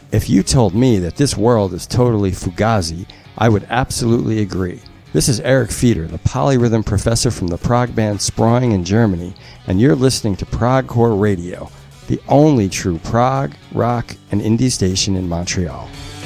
If you told me that this world is totally fugazi, I would absolutely agree. This is Eric Feeder, the polyrhythm professor from the prog band Sproing in Germany, and you're listening to Progcore Radio, the only true prog, rock, and indie station in Montreal.